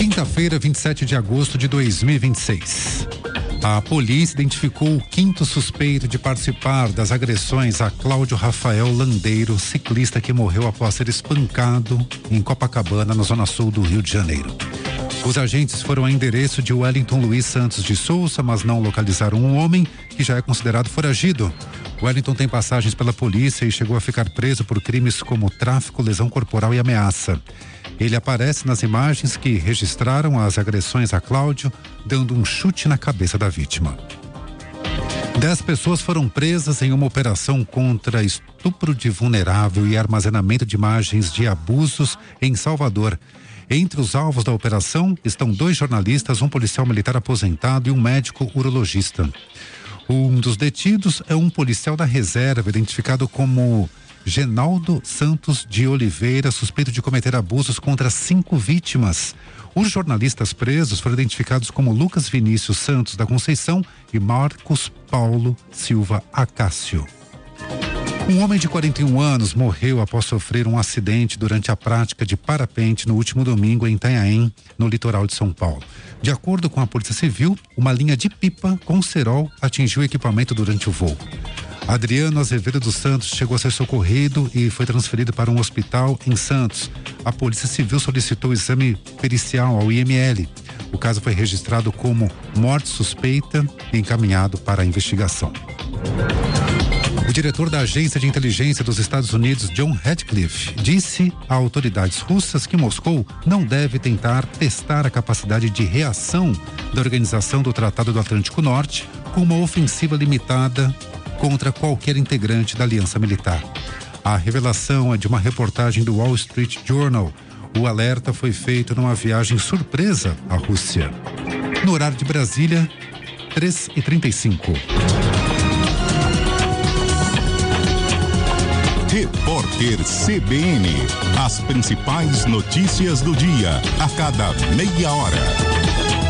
Quinta-feira, 27 de agosto de 2026. A polícia identificou o quinto suspeito de participar das agressões a Cláudio Rafael Landeiro, ciclista que morreu após ser espancado em Copacabana, na zona sul do Rio de Janeiro. Os agentes foram ao endereço de Wellington Luiz Santos de Souza, mas não localizaram um homem que já é considerado foragido. Wellington tem passagens pela polícia e chegou a ficar preso por crimes como tráfico, lesão corporal e ameaça. Ele aparece nas imagens que registraram as agressões a Cláudio, dando um chute na cabeça da vítima. 10 pessoas foram presas em uma operação contra estupro de vulnerável e armazenamento de imagens de abusos em Salvador. Entre os alvos da operação estão 2 jornalistas, um policial militar aposentado e um médico urologista. Um dos detidos é um policial da reserva, identificado como Genaldo Santos de Oliveira, suspeito de cometer abusos contra 5 vítimas. Os jornalistas presos foram identificados como Lucas Vinícius Santos da Conceição e Marcos Paulo Silva Acácio. Um homem de 41 anos morreu após sofrer um acidente durante a prática de parapente no último domingo em Itanhaém, no litoral de São Paulo. De acordo com a Polícia Civil, uma linha de pipa com cerol atingiu o equipamento durante o voo. Adriano Azevedo dos Santos chegou a ser socorrido e foi transferido para um hospital em Santos. A Polícia Civil solicitou exame pericial ao IML. O caso foi registrado como morte suspeita e encaminhado para a investigação. O diretor da Agência de Inteligência dos Estados Unidos, John Ratcliffe, disse a autoridades russas que Moscou não deve tentar testar a capacidade de reação da Organização do Tratado do Atlântico Norte com uma ofensiva limitada contra qualquer integrante da aliança militar. A revelação é de uma reportagem do Wall Street Journal. O alerta foi feito numa viagem surpresa à Rússia. No horário de Brasília, 3h35. Repórter CBN. As principais notícias do dia, a cada meia hora.